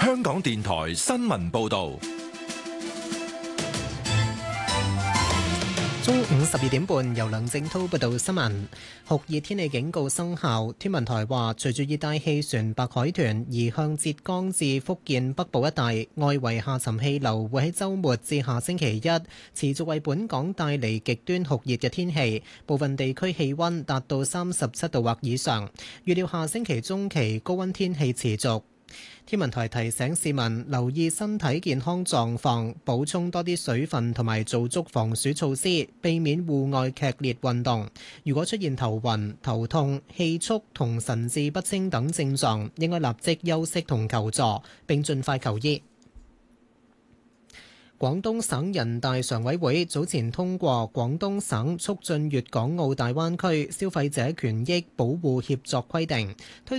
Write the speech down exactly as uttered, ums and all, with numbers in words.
香港電台新聞報道。 中午十二點半，由梁正滔報道新聞。酷熱天氣警告生效，天文台話，隨住熱帶氣旋白海豚移向浙江至福建北部一帶，外圍下沉氣流會喺週末至下星期一持續為本港帶嚟極端酷熱嘅天氣，部分地區氣溫達到三十七度或以上。預料下星期中期高溫天氣持續。天文台提醒市民留意身體健康狀況，補充多啲水分同埋做足防暑措施，避免戶外劇烈運動。如果出現頭暈、頭痛、氣促同神志不清等症狀，應該立即休息同求助，並盡快求醫。廣東省人大常委會早前通過《廣東省促進粵港澳大灣區消費者權益保護協作規定》，推